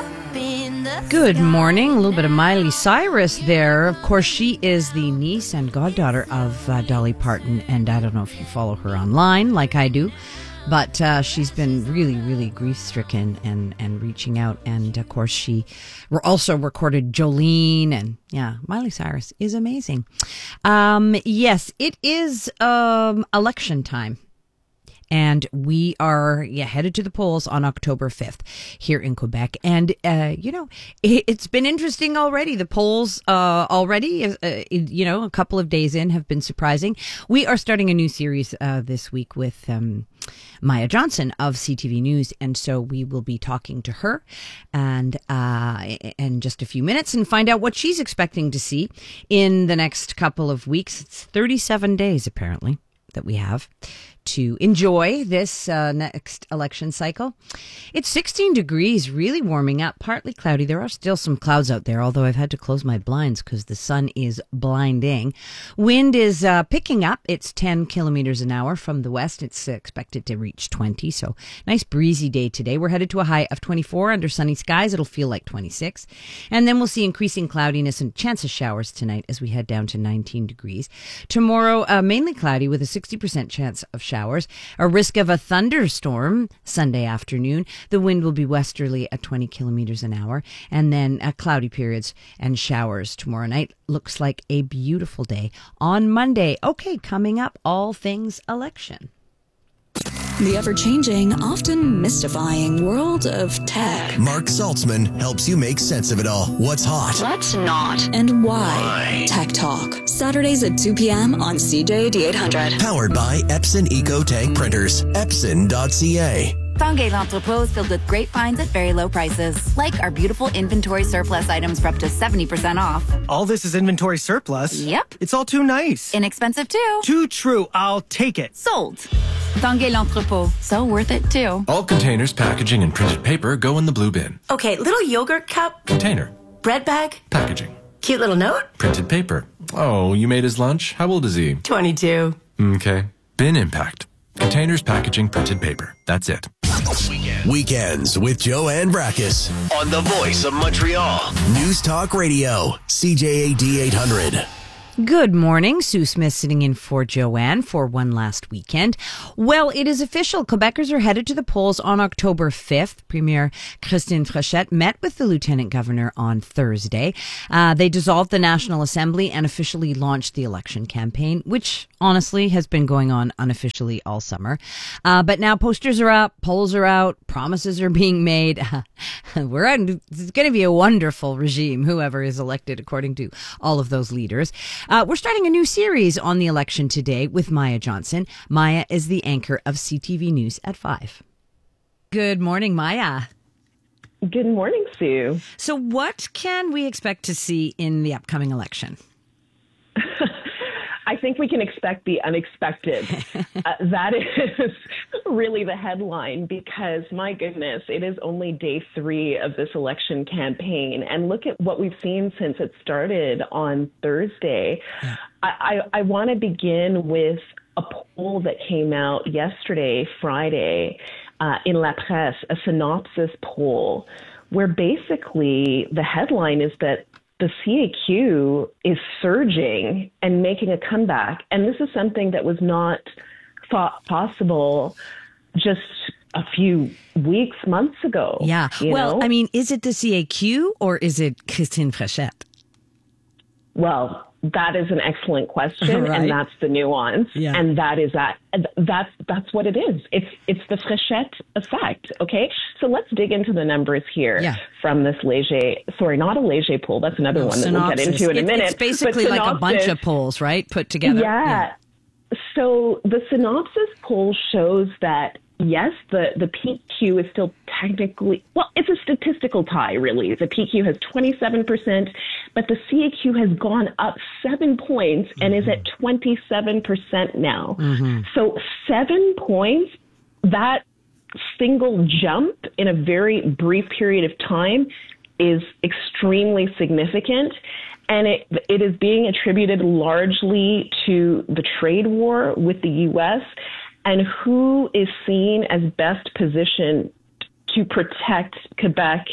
Good morning. A little bit of Miley Cyrus there. Of course, she is the niece and goddaughter of Dolly Parton. And I don't know if you follow her online like I do, but she's been really, really grief-stricken and reaching out. And, of course, she also recorded Jolene. And, yeah, Miley Cyrus is amazing. Yes, it is election time. And we are headed to the polls on October 5th here in Quebec. And, it's been interesting already. The polls already, a couple of days in have been surprising. We are starting a new series this week with Maya Johnson of CTV News. And so we will be talking to her and in just a few minutes and find out what she's expecting to see in the next couple of weeks. It's 37 days, apparently, that we have to enjoy this next election cycle. It's 16 degrees, really warming up, partly cloudy. There are still some clouds out there, although I've had to close my blinds because the sun is blinding. Wind is picking up. It's 10 kilometers an hour from the west. It's expected to reach 20, so nice breezy day today. We're headed to a high of 24 under sunny skies. It'll feel like 26. And then we'll see increasing cloudiness and chance of showers tonight as we head down to 19 degrees. Tomorrow, mainly cloudy with a 60% chance of showers, a risk of a thunderstorm Sunday afternoon. The wind will be westerly at 20 kilometers an hour, and then cloudy periods and showers tomorrow night. Looks like a beautiful day on Monday. Okay, coming up, all things election. The ever-changing, often mystifying world of tech. Mark Saltzman helps you make sense of it all. What's hot? What's not? And why? Tech Talk. Saturdays at 2 p.m. on CJAD 800. Powered by Epson EcoTank Printers. Epson.ca. Tanguay L'Entrepôt is filled with great finds at very low prices, like our beautiful inventory surplus items for up to 70% off. All this is inventory surplus? Yep. It's all too nice. Inexpensive too. Too true. I'll take it. Sold. Tanguay L'Entrepôt. So worth it too. All containers, packaging, and printed paper go in the blue bin. Okay, little yogurt cup. Container. Bread bag. Packaging. Cute little note. Printed paper. Oh, you made his lunch? How old is he? 22. Okay. Bin impact. Containers, packaging, printed paper. That's it. Weekends with Joanne Brackus on the Voice of Montreal. News Talk Radio. CJAD 800. Good morning. Sue Smith sitting in for Joanne for one last weekend. Well, it is official. Quebecers are headed to the polls on October 5th. Premier Christine Fréchette met with the Lieutenant Governor on Thursday. They dissolved the National Assembly and officially launched the election campaign, which honestly has been going on unofficially all summer. But now posters are up, polls are out, promises are being made. It's going to be a wonderful regime, whoever is elected, according to all of those leaders. We're starting a new series on the election today with Maya Johnson. Maya is the anchor of CTV News at 5. Good morning, Maya. Good morning, Sue. So what can we expect to see in the upcoming election? I think we can expect the unexpected. That is really the headline because, my goodness, it is only day 3 of this election campaign. And look at what we've seen since it started on Thursday. Yeah. I want to begin with a poll that came out yesterday, Friday, in La Presse, a synopsis poll, where basically the headline is that the CAQ is surging and making a comeback. And this is something that was not thought possible just a few weeks, months ago. Yeah. Well, know? I mean, is it the CAQ or is it Christine Fréchette? Well, that is an excellent question, right. And that's the nuance. Yeah. And that's what it is. It's the Fréchette effect. Okay, so let's dig into the numbers here from this not a Leger poll. That's another one that we'll get into in a minute. It's basically like a bunch of polls, right, put together. Yeah. So the synopsis poll shows that yes, the PQ is still technically, well, it's a statistical tie, really. The PQ has 27%, but the CAQ has gone up 7 points and is at 27% now. Mm-hmm. So 7 points, that single jump in a very brief period of time is extremely significant. And it is being attributed largely to the trade war with the U.S., and who is seen as best positioned to protect Quebec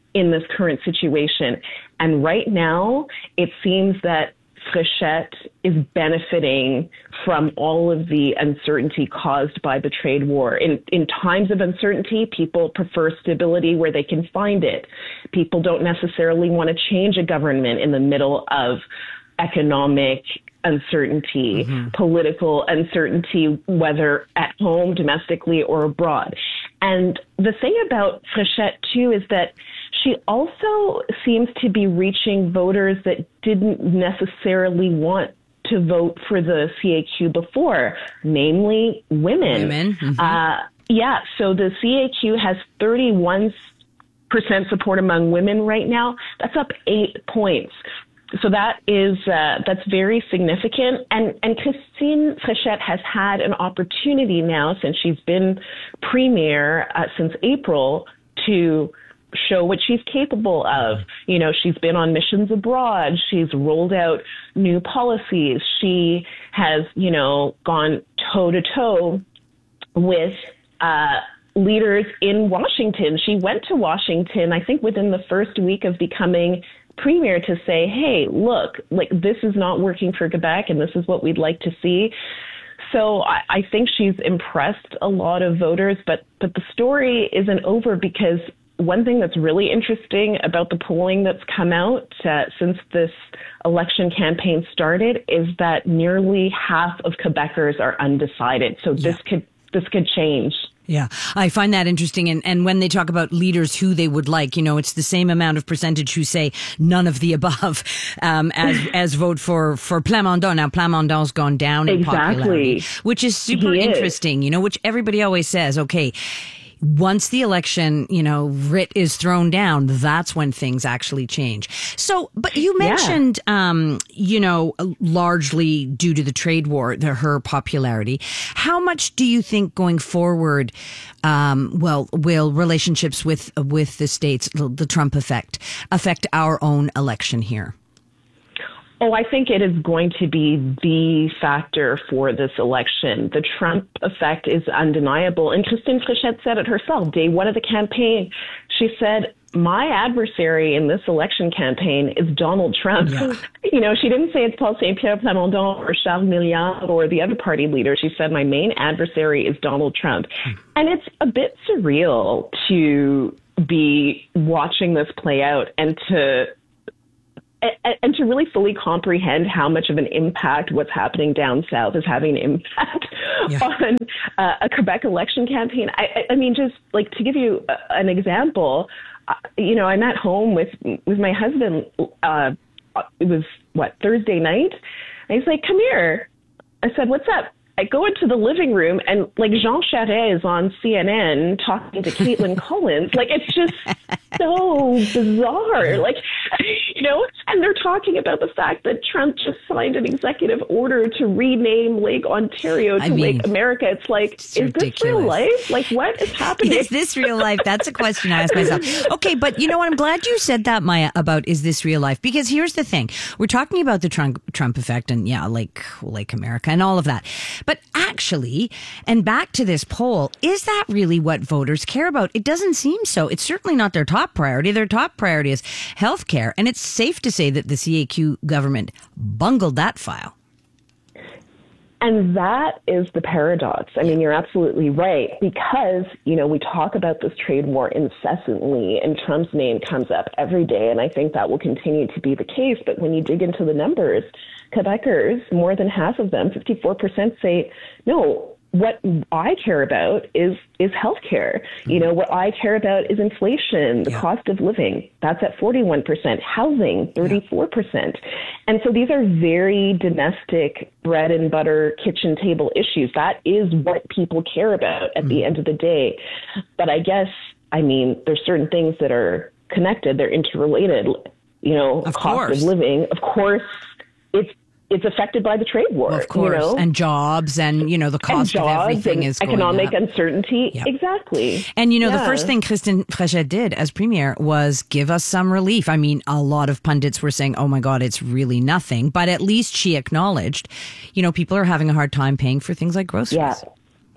in this current situation. And right now, it seems that Fréchette is benefiting from all of the uncertainty caused by the trade war. In times of uncertainty, people prefer stability where they can find it. People don't necessarily want to change a government in the middle of economic uncertainty, political uncertainty, whether at home, domestically, or abroad. And the thing about Fréchette, too, is that she also seems to be reaching voters that didn't necessarily want to vote for the CAQ before, namely women. So the CAQ has 31% support among women right now. That's up 8 points. So that is that's very significant. And Christine Fréchette has had an opportunity now since she's been premier since April to show what she's capable of. You know, she's been on missions abroad. She's rolled out new policies. She has, you know, gone toe to toe with leaders in Washington. She went to Washington, I think, within the first week of becoming premier to say, hey, look, like this is not working for Quebec and this is what we'd like to see. So I think she's impressed a lot of voters, but the story isn't over, because one thing that's really interesting about the polling that's come out since this election campaign started is that nearly half of Quebecers are undecided. So this could change. Yeah, I find that interesting. And when they talk about leaders who they would like, you know, it's the same amount of percentage who say none of the above as vote for Plamondon. Now, Plamondon's gone down in popularity, which is super interesting, you know, which everybody always says, okay, once the election, you know, writ is thrown down, that's when things actually change. So, but you mentioned, you know, largely due to the trade war, her popularity. How much do you think going forward, will relationships with the states, the Trump effect, affect our own election here? Oh, I think it is going to be the factor for this election. The Trump effect is undeniable. And Christine Fréchette said it herself, day one of the campaign. She said, my adversary in this election campaign is Donald Trump. Yeah. You know, she didn't say it's Paul Saint-Pierre Plamondon or Charles Milliard or the other party leader. She said, my main adversary is Donald Trump. And it's a bit surreal to be watching this play out and to really fully comprehend how much of an impact what's happening down south is having an impact on a Quebec election campaign. I mean, just like to give you an example, you know, I'm at home with my husband. It was Thursday night. And he's like, come here. I said, what's up? I go into the living room and like Jean Charest is on CNN talking to Caitlin Collins. Like, it's just so bizarre. Like, you know, and they're talking about the fact that Trump just signed an executive order to rename Lake Ontario to Lake America. It's like, is this real life? Like, what is happening? Is this real life? That's a question I ask myself. Okay, but you know what? I'm glad you said that, Maya, about is this real life? Because here's the thing. We're talking about the Trump effect and Lake America and all of that. But actually, and back to this poll, is that really what voters care about? It doesn't seem so. It's certainly not their top priority. Their top priority is healthcare. And it's safe to say that the CAQ government bungled that file. And that is the paradox. I mean, you're absolutely right, because, you know, we talk about this trade war incessantly and Trump's name comes up every day. And I think that will continue to be the case. But when you dig into the numbers, Quebecers, more than half of them, 54%, say, no, what I care about is healthcare. You know, what I care about is inflation, the cost of living. That's at 41%. Housing, 34%. And so these are very domestic, bread and butter, kitchen table issues. That is what people care about at the end of the day. But I guess, I mean, there's certain things that are connected. They're interrelated. You know, cost of living. Of course, it's affected by the trade war. Well, of course, you know? And jobs and, you know, the cost of everything is going up. Economic uncertainty. Yep. Exactly. And, you know, the first thing Christine Fréchette did as premier was give us some relief. I mean, a lot of pundits were saying, oh my God, it's really nothing. But at least she acknowledged, you know, people are having a hard time paying for things like groceries.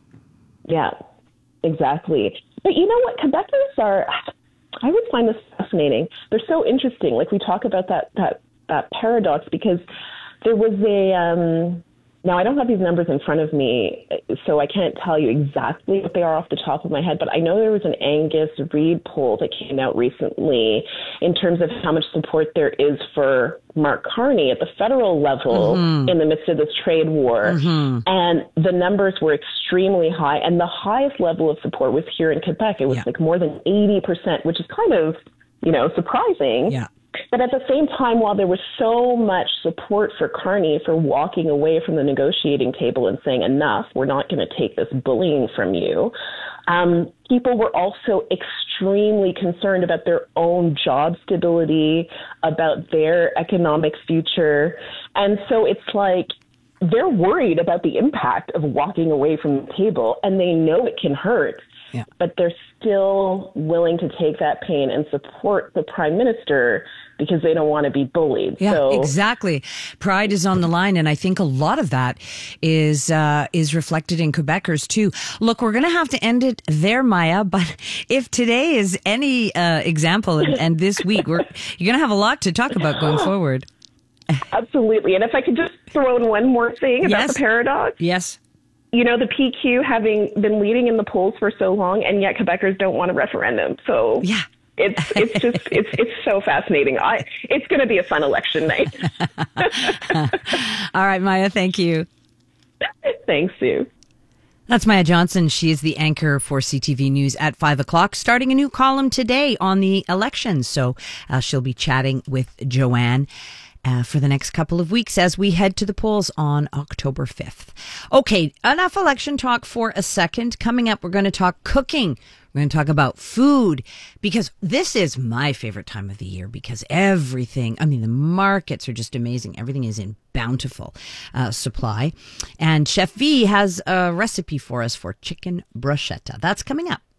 Yeah, exactly. But you know what? Quebecers are, I would find this fascinating. They're so interesting. Like we talk about that paradox because there was now I don't have these numbers in front of me, so I can't tell you exactly what they are off the top of my head, but I know there was an Angus Reid poll that came out recently in terms of how much support there is for Mark Carney at the federal level in the midst of this trade war. And the numbers were extremely high, and the highest level of support was here in Quebec. It was like more than 80%, which is kind of, surprising. Yeah. But at the same time, while there was so much support for Carney for walking away from the negotiating table and saying, enough, we're not going to take this bullying from you, people were also extremely concerned about their own job stability, about their economic future. And so it's like they're worried about the impact of walking away from the table, and they know it can hurt. Yeah. But they're still willing to take that pain and support the prime minister because they don't want to be bullied. Yeah, exactly. Pride is on the line, and I think a lot of that is reflected in Quebecers too. Look, we're going to have to end it there, Maya. But if today is any example, and this week, you're going to have a lot to talk about going forward. Absolutely. And if I could just throw in one more thing about the paradox. Yes. The PQ having been leading in the polls for so long, and yet Quebecers don't want a referendum. So yeah, it's so fascinating. It's going to be a fun election night. All right, Maya, thank you. Thanks, Sue. That's Maya Johnson. She is the anchor for CTV News at 5:00, starting a new column today on the elections. So she'll be chatting with Joanne for the next couple of weeks as we head to the polls on October 5th. Okay, enough election talk for a second. Coming up, we're going to talk cooking. We're going to talk about food, because this is my favorite time of the year, because everything, the markets are just amazing. Everything is in bountiful supply. And Chef V has a recipe for us for chicken bruschetta. That's coming up.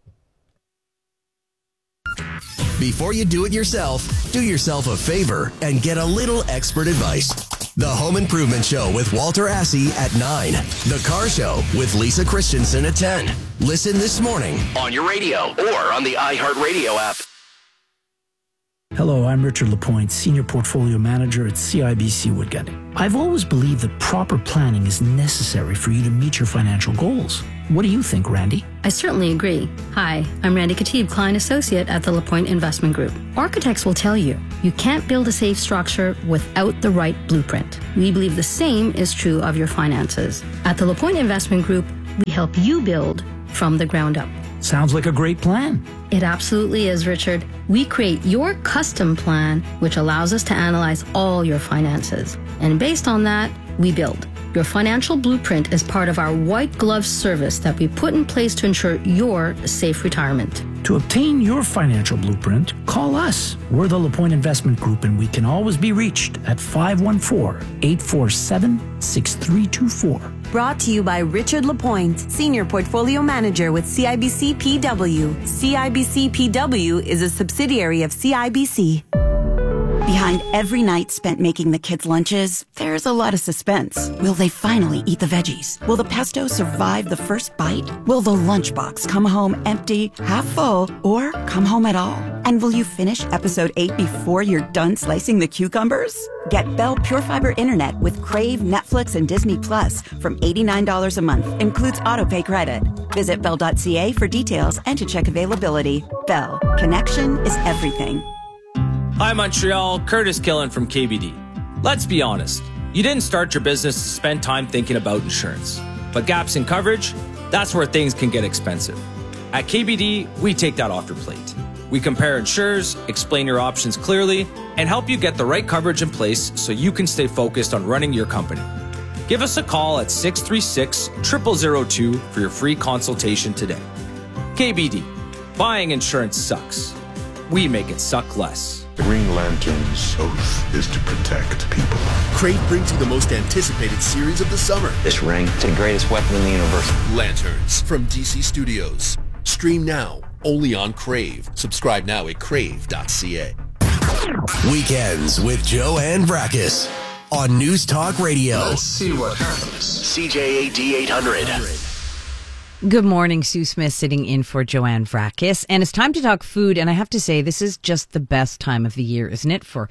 Before you do it yourself, do yourself a favor and get a little expert advice. The Home Improvement Show with Walter Assey at 9. The Car Show with Lisa Christensen at 10. Listen this morning on your radio or on the iHeartRadio app. Hello, I'm Richard Lapointe, Senior Portfolio Manager at CIBC Woodgut. I've always believed that proper planning is necessary for you to meet your financial goals. What do you think, Randy? I certainly agree. Hi, I'm Randy Katib, Client Associate at the Lapointe Investment Group. Architects will tell you, you can't build a safe structure without the right blueprint. We believe the same is true of your finances. At the Lapointe Investment Group, we help you build from the ground up. Sounds like a great plan. It absolutely is, Richard. We create your custom plan, which allows us to analyze all your finances. And based on that, we build. Your financial blueprint is part of our white glove service that we put in place to ensure your safe retirement. To obtain your financial blueprint, call us. We're the Lapointe Investment Group, and we can always be reached at 514-847-6324. Brought to you by Richard Lapointe, Senior Portfolio Manager with CIBC PW. CIBC PW is a subsidiary of CIBC. Behind every night spent making the kids' lunches, there's a lot of suspense. Will they finally eat the veggies? Will the pesto survive the first bite? Will the lunchbox come home empty, half full, or come home at all? And will you finish episode 8 before you're done slicing the cucumbers? Get Bell Pure Fiber Internet with Crave, Netflix, and Disney Plus from $89 a month. Includes autopay credit. Visit bell.ca for details and to check availability. Bell. Connection is everything. Hi, Montreal. Curtis Killen from KBD. Let's be honest. You didn't start your business to spend time thinking about insurance. But gaps in coverage, that's where things can get expensive. At KBD, we take that off your plate. We compare insurers, explain your options clearly, and help you get the right coverage in place so you can stay focused on running your company. Give us a call at 636-0002 for your free consultation today. KBD. Buying insurance sucks. We make it suck less. The Green Lantern's oath is to protect people. Crave brings you the most anticipated series of the summer. This ring is the greatest weapon in the universe. Lanterns from DC Studios. Stream now, only on Crave. Subscribe now at crave.ca. Weekends with Joanne Brackus on News Talk Radio. Let's see what happens. CJAD 800. Good morning, Sue Smith sitting in for Joanne Vrakis. And it's time to talk food. And I have to say, this is just the best time of the year, isn't it? For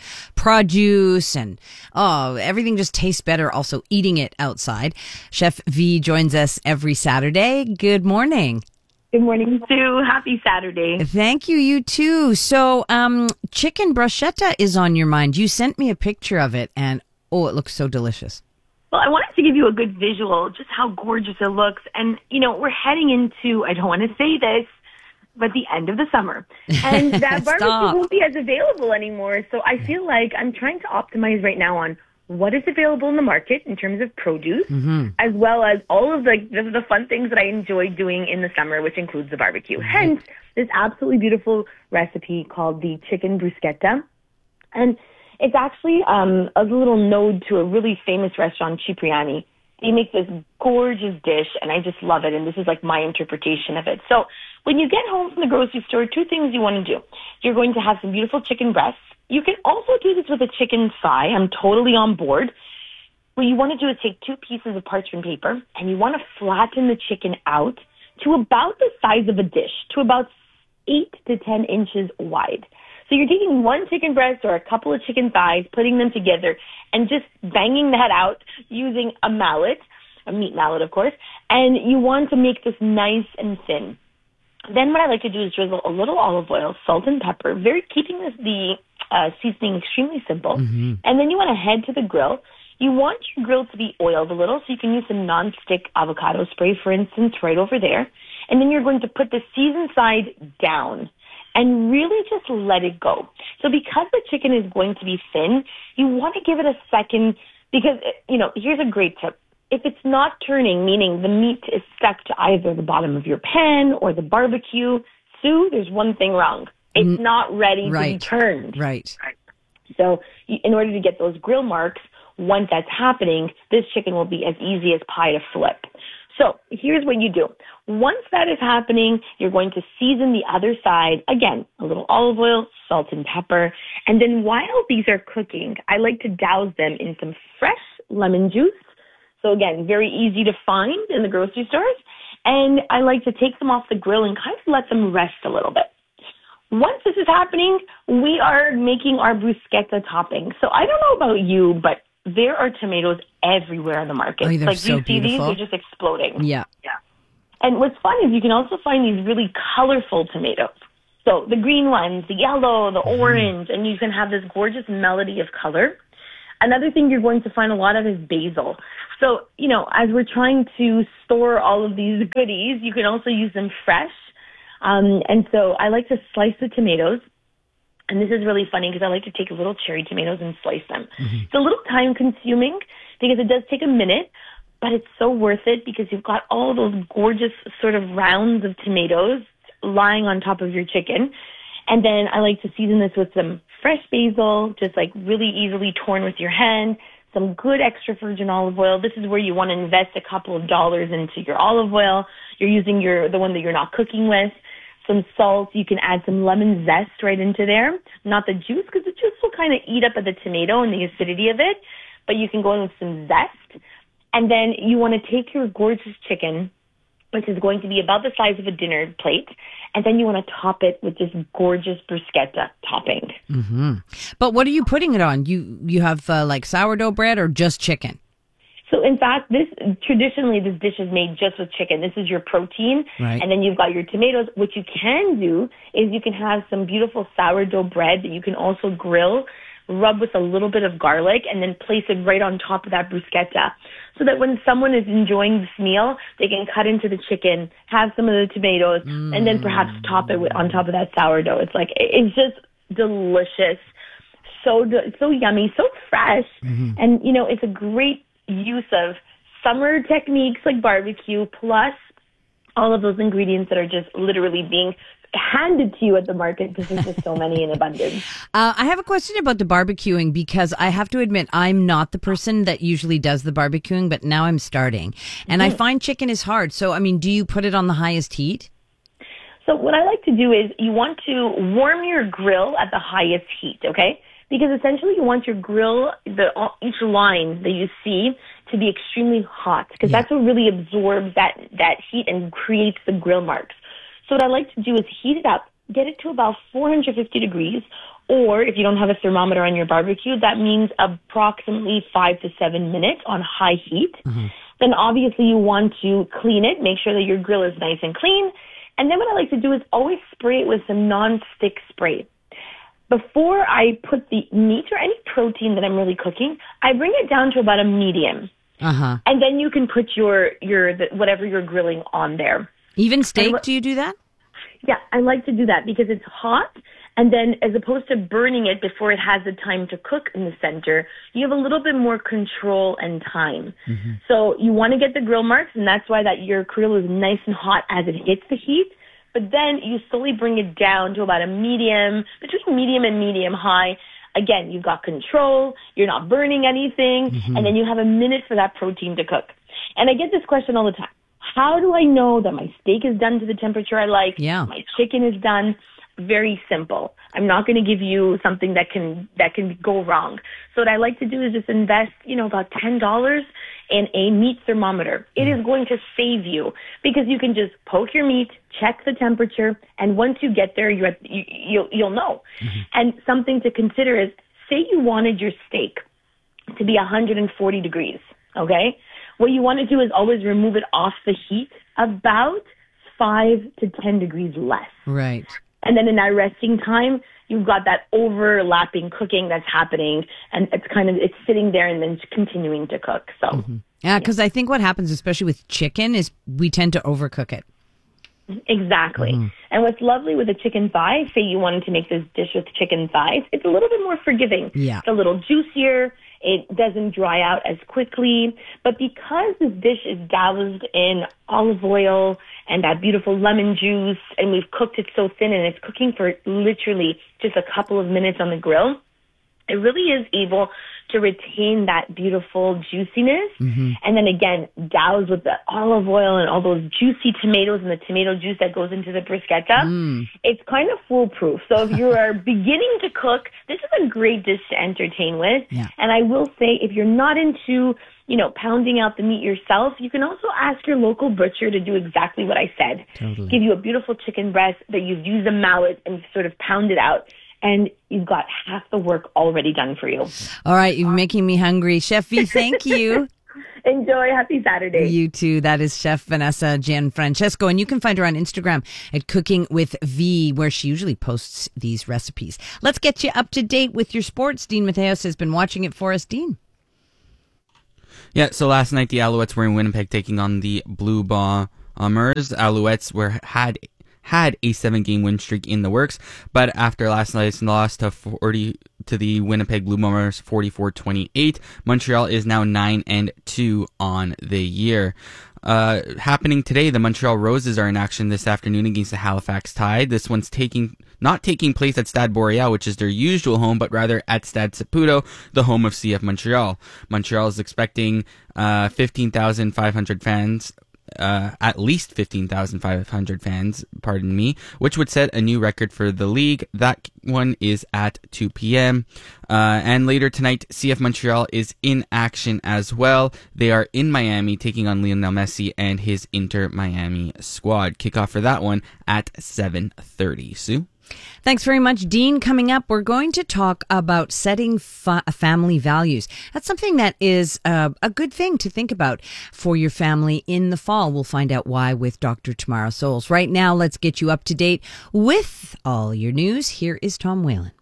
produce and, everything just tastes better also eating it outside. Chef V joins us every Saturday. Good morning. Good morning, Sue. Happy Saturday. Thank you. You too. So, chicken bruschetta is on your mind. You sent me a picture of it and, it looks so delicious. Well, I wanted to give you a good visual, just how gorgeous it looks. And, we're heading into, I don't want to say this, but the end of the summer. And that barbecue won't be as available anymore. So I feel like I'm trying to optimize right now on what is available in the market in terms of produce, as well as all of the fun things that I enjoy doing in the summer, which includes the barbecue. Hence, this absolutely beautiful recipe called the chicken bruschetta. And it's actually a little node to a really famous restaurant, Cipriani. They make this gorgeous dish, and I just love it, and this is like my interpretation of it. So when you get home from the grocery store, two things you want to do. You're going to have some beautiful chicken breasts. You can also do this with a chicken thigh. I'm totally on board. What you want to do is take 2 pieces of parchment paper, and you want to flatten the chicken out to about the size of a dish, to about 8 to 10 inches wide. So you're taking 1 chicken breast or a couple of chicken thighs, putting them together, and just banging that out using a mallet, a meat mallet, of course, and you want to make this nice and thin. Then what I like to do is drizzle a little olive oil, salt and pepper, keeping the seasoning extremely simple. And then you want to head to the grill. You want your grill to be oiled a little, so you can use some non-stick avocado spray, for instance, right over there. And then you're going to put the seasoned side down and really just let it go. So because the chicken is going to be thin, you want to give it a second because, here's a great tip. If it's not turning, meaning the meat is stuck to either the bottom of your pan or the barbecue, Sue, there's one thing wrong. It's not ready to be turned. Right. So in order to get those grill marks, once that's happening, this chicken will be as easy as pie to flip. So here's what you do. Once that is happening, you're going to season the other side. Again, a little olive oil, salt and pepper. And then while these are cooking, I like to douse them in some fresh lemon juice. So again, very easy to find in the grocery stores. And I like to take them off the grill and kind of let them rest a little bit. Once this is happening, we are making our bruschetta topping. So I don't know about you, but there are tomatoes everywhere in the market. They're like so you see beautiful. these, they're just exploding. Yeah. And what's fun is you can also find these really colorful tomatoes. So the green ones, the yellow, the orange, and you can have this gorgeous melody of color. Another thing you're going to find a lot of is basil. So, as we're trying to store all of these goodies, you can also use them fresh. And so I like to slice the tomatoes. And this is really funny because I like to take little cherry tomatoes and slice them. It's a little time consuming because it does take a minute, but it's so worth it because you've got all those gorgeous sort of rounds of tomatoes lying on top of your chicken. And then I like to season this with some fresh basil, just like really easily torn with your hand, some good extra virgin olive oil. This is where you want to invest a couple of dollars into your olive oil. You're using the one that you're not cooking with. Some salt. You can add some lemon zest right into there. Not the juice, because the juice will kind of eat up at the tomato and the acidity of it. But you can go in with some zest. And then you want to take your gorgeous chicken, which is going to be about the size of a dinner plate, and then you want to top it with this gorgeous bruschetta topping. But what are you putting it on? You have like sourdough bread or just chicken? So in fact, traditionally this dish is made just with chicken. This is your protein. Right. And then you've got your tomatoes. What you can do is you can have some beautiful sourdough bread that you can also grill, rub with a little bit of garlic, and then place it right on top of that bruschetta. So that when someone is enjoying this meal, they can cut into the chicken, have some of the tomatoes, and then perhaps top it on top of that sourdough. It's just delicious. So yummy, so fresh. And, it's a great use of summer techniques like barbecue, plus all of those ingredients that are just literally being handed to you at the market because there's just so many in abundance. I have a question about the barbecuing because I have to admit I'm not the person that usually does the barbecuing, but now I'm starting. And I find chicken is hard. So, do you put it on the highest heat? So what I like to do is you want to warm your grill at the highest heat, okay? Because essentially you want your grill, each line that you see to be extremely hot because that's what really absorbs that heat and creates the grill marks. So what I like to do is heat it up, get it to about 450 degrees, or if you don't have a thermometer on your barbecue, that means approximately 5 to 7 minutes on high heat. Mm-hmm. Then obviously you want to clean it, make sure that your grill is nice and clean. And then what I like to do is always spray it with some non-stick spray. Before I put the meat or any protein that I'm really cooking, I bring it down to about a medium. Uh-huh. And then you can put your whatever you're grilling on there. Even steak, do you do that? Yeah, I like to do that because it's hot. And then as opposed to burning it before it has the time to cook in the center, you have a little bit more control and time. Mm-hmm. So you want to get the grill marks, and that's why that your grill is nice and hot as it hits the heat. But then you slowly bring it down to about a medium, between medium and medium high. Again, you've got control, you're not burning anything, and then you have a minute for that protein to cook. And I get this question all the time. How do I know that my steak is done to the temperature I like? Yeah. My chicken is done? Very simple. I'm not going to give you something that can go wrong. So what I like to do is just invest, about $10 in a meat thermometer. It is going to save you because you can just poke your meat, check the temperature, and once you get there, you'll know. And something to consider is, say you wanted your steak to be 140 degrees, okay? What you want to do is always remove it off the heat about 5 to 10 degrees less. Right. And then in that resting time, you've got that overlapping cooking that's happening, and it's sitting there and then continuing to cook. So, Yeah, because I think what happens, especially with chicken, is we tend to overcook it. Exactly. And what's lovely with a chicken thigh, say you wanted to make this dish with chicken thighs, it's a little bit more forgiving. Yeah. It's a little juicier. It doesn't dry out as quickly. But because this dish is doused in olive oil and that beautiful lemon juice, and we've cooked it so thin and it's cooking for literally just a couple of minutes on the grill, it really is able to retain that beautiful juiciness. And then again, doused with the olive oil and all those juicy tomatoes and the tomato juice that goes into the bruschetta. It's kind of foolproof. So if you are beginning to cook, this is a great dish to entertain with. Yeah. And I will say, if you're not into, pounding out the meat yourself, you can also ask your local butcher to do exactly what I said. Totally. Give you a beautiful chicken breast that you've used a mallet and sort of pound it out. And you've got half the work already done for you. All right, you're making me hungry. Chef V, thank you. Enjoy. Happy Saturday. You too. That is Chef Vanessa Gianfrancesco, and you can find her on Instagram at Cooking with V, where she usually posts these recipes. Let's get you up to date with your sports. Dean Mateos has been watching it for us. Dean. Yeah, so last night the Alouettes were in Winnipeg taking on the Blue Bombers. Alouettes had a 7-game win streak in the works, but after last night's loss to the Winnipeg Blue Bombers 44-28, Montreal is now 9-2 on the year. Happening today, the Montreal Roses are in action this afternoon against the Halifax Tide. This one's not taking place at Stade Boreal, which is their usual home, but rather at Stade Saputo, the home of CF Montreal. Montreal is expecting 15,500 fans. At least 15,500 fans, pardon me, which would set a new record for the league. That one is at 2 p.m. And later tonight, CF Montreal is in action as well. They are in Miami taking on Lionel Messi and his Inter Miami squad. Kickoff for that one at 7:30. Sue? Thanks very much, Dean. Coming up, we're going to talk about setting family values. That's something that is a good thing to think about for your family in the fall. We'll find out why with Dr. Tamara Souls. Right now, let's get you up to date with all your news. Here is Tom Whalen.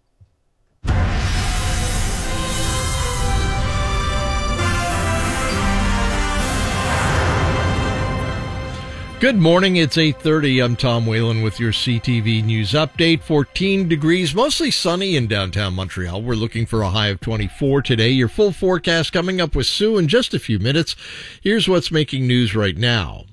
Good morning, it's 8:30. I'm Tom Whalen with your CTV News Update. 14 degrees, mostly sunny in downtown Montreal. We're looking for a high of 24 today. Your full forecast coming up with Sue in just a few minutes. Here's what's making news right now.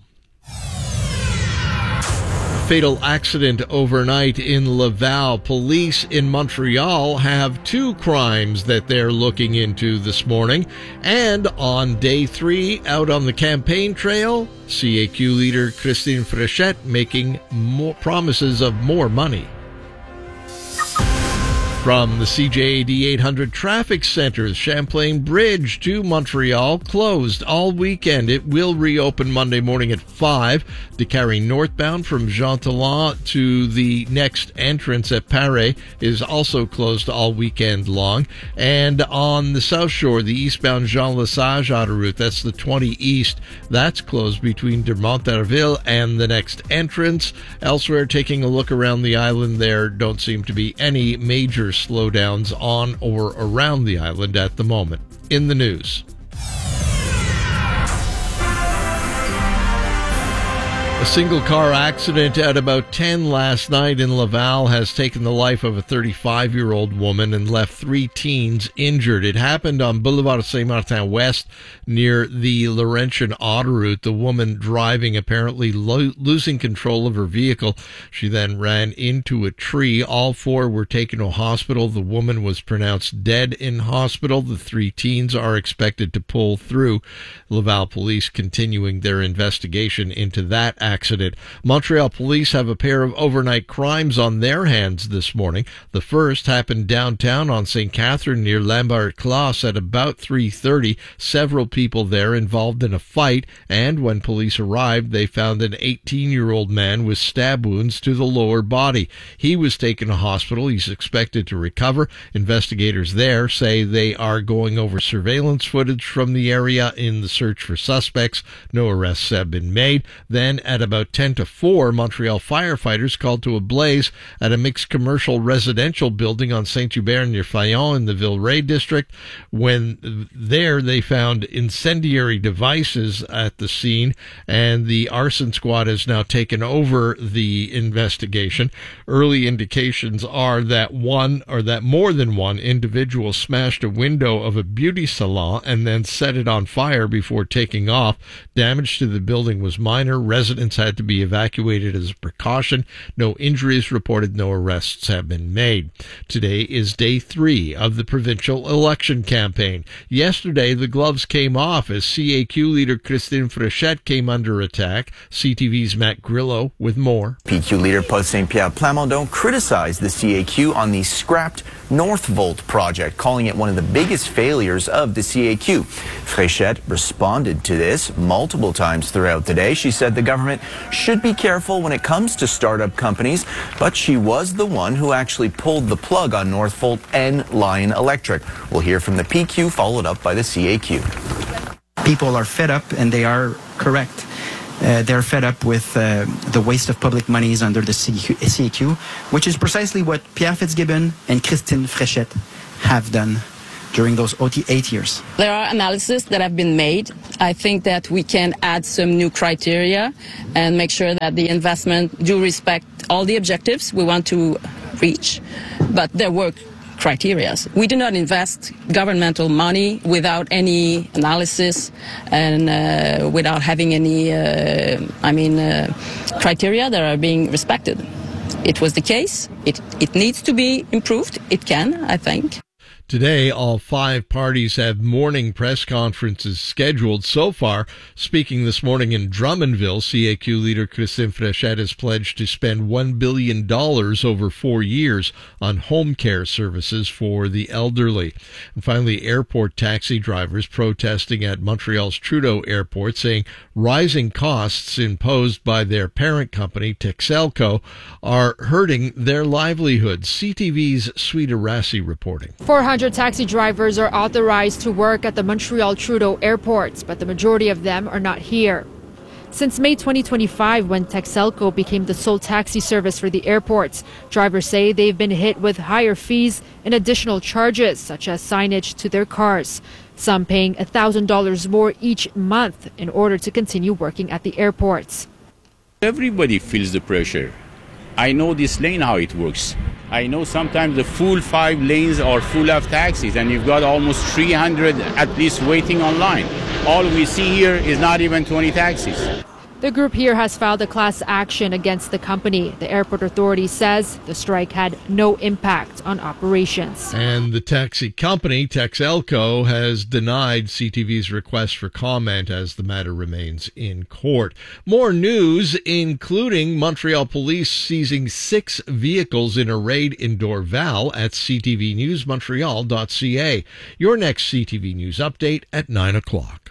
Fatal accident overnight in Laval. Police in Montreal have 2 crimes that they're looking into this morning. And on day 3, out on the campaign trail, CAQ leader Christine Fréchette making more promises of more money. From the CJAD 800 Traffic Center, Champlain Bridge to Montreal closed all weekend. It will reopen Monday morning at 5. Décarie northbound from Jean Talon to the next entrance at Paris is also closed all weekend long. And on the South Shore, the eastbound Jean Lesage autoroute, that's the 20 East, that's closed between de Montarville and the next entrance. Elsewhere, taking a look around the island, there don't seem to be any major slowdowns on or around the island at the moment. In the news. A single-car accident at about 10 last night in Laval has taken the life of a 35-year-old woman and left 3 teens injured. It happened on Boulevard Saint-Martin West near the Laurentian autoroute. The woman driving apparently losing control of her vehicle. She then ran into a tree. All 4 were taken to a hospital. The woman was pronounced dead in hospital. The 3 teens are expected to pull through. Laval police continuing their investigation into that accident. Montreal police have a pair of overnight crimes on their hands this morning. The first happened downtown on St. Catherine near Lambert-Classe at about 3:30. Several people there involved in a fight, and when police arrived, they found an 18-year-old man with stab wounds to the lower body. He was taken to hospital. He's expected to recover. Investigators there say they are going over surveillance footage from the area in the search for suspects. No arrests have been made. Then at about 10 to 4, Montreal firefighters called to a blaze at a mixed commercial residential building on Saint-Hubert near Fayon in the Villeray district. When there, they found incendiary devices at the scene, and the arson squad has now taken over the investigation. Early indications are that more than one individual smashed a window of a beauty salon and then set it on fire before taking off. Damage to the building was minor. Residents had to be evacuated as a precaution. No injuries reported. No arrests have been made. Today is day 3 of the provincial election campaign. Yesterday, the gloves came off as CAQ leader Christine Fréchette came under attack. CTV's Matt Grillo with more. PQ leader Paul Saint-Pierre Plamondon criticized the CAQ on the scrapped Northvolt project, calling it one of the biggest failures of the CAQ. Fréchette responded to this multiple times throughout the day. She said the government should be careful when it comes to startup companies, but she was the one who actually pulled the plug on Northvolt and Lion Electric. We'll hear from the PQ, followed up by the CAQ. People are fed up, and they are correct. They're fed up with the waste of public monies under the CAQ, which is precisely what Pierre Fitzgibbon and Christine Fréchette have done during those 8 years. There are analyses that have been made. I think that we can add some new criteria and make sure that the investment do respect all the objectives we want to reach, but there were criteria. We do not invest governmental money without any analysis and without having any, criteria that are being respected. It was the case. It needs to be improved. It can, I think. Today, all 5 parties have morning press conferences scheduled. So far, speaking this morning in Drummondville, CAQ leader Christine Fréchette has pledged to spend $1 billion over 4 years on home care services for the elderly. And finally, airport taxi drivers protesting at Montreal's Trudeau Airport, saying rising costs imposed by their parent company, Texelco, are hurting their livelihoods. CTV's Sweeta Rassi reporting. 400 taxi drivers are authorized to work at the Montreal Trudeau airports, but the majority of them are not here. Since May 2025, when Texelco became the sole taxi service for the airports, drivers say they've been hit with higher fees and additional charges, such as signage to their cars. Some paying $1,000 more each month in order to continue working at the airports. Everybody feels the pressure. I know this lane, how it works. I know sometimes the full 5 lanes are full of taxis and you've got almost 300 at least waiting online. All we see here is not even 20 taxis. The group here has filed a class action against the company. The airport authority says the strike had no impact on operations. And the taxi company, Texelco, has denied CTV's request for comment as the matter remains in court. More news, including Montreal police seizing 6 vehicles in a raid in Dorval at ctvnewsmontreal.ca. Your next CTV News update at 9 o'clock.